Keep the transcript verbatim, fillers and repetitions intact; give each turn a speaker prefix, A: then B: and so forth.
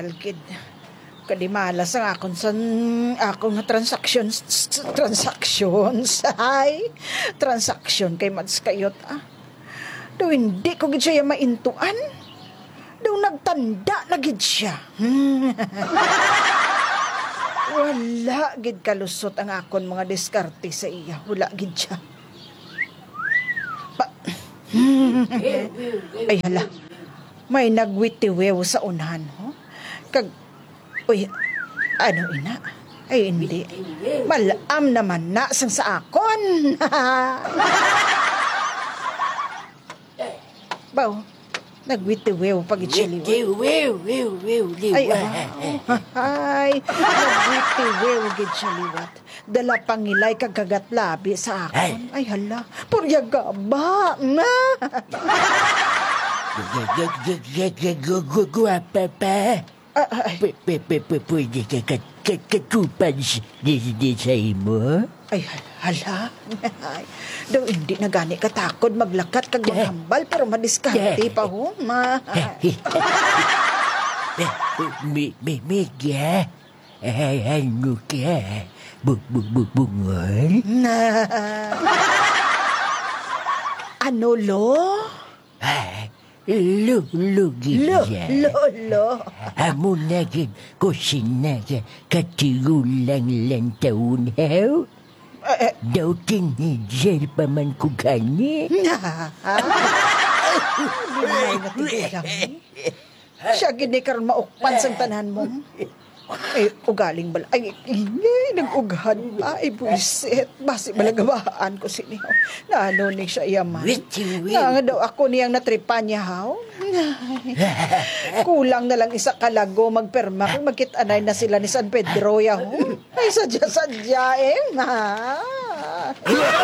A: mahal, kid. Kadimalas ang akong san akong nga transactions transactions ay transaction kay Mads kayot ah. Daw hindi ko gid siya maintuan. Daw nagtanda na gid siya. Wala gid kalusot ang akon mga diskarte sa iya. Wala gid siya. Pa Ay hala. May nagwitiwew sa unahan, ho? Kag uy, ano ina? Ay hindi. Malam naman na sang sa akon. Baw, nagwitiwew pag ichiliwa. Ay, ay, nagwitiwew gid chaliwat. Dala pangilay kagagat labi sa akon. Ay hala, puryaga ba na?
B: Guwapa pa. Pwede ka katupan sa imo?
A: Ay, hala. Ay, daw hindi na gani katakod maglakat kag maghambal pero madiskarte pa ho, ma.
B: Mega, ano ka? Bungol?
A: Ano, lo?
B: Lo, lo,
A: Lo, lo, lo.
B: Amo na gid kusina ka katigulang lang taon, haw?
A: Eh,
B: Daw teenager pa man ko gani.
A: Hindi na natigulang ni. Siya gini karon maukpan sang tanan mo. Ay, ugaling bala. Ay, ingay, nag-ughan pa. Ay, buisit. Basi malagabaan ko sinihaw. Naano ni siya yaman. Nga nga daw ako niyang natripan niya, haw. Kulang na lang isa kalago magperma kung magkit-anay na sila ni San Pedro, yaw. Ay, sadya-sadya, eh, ma.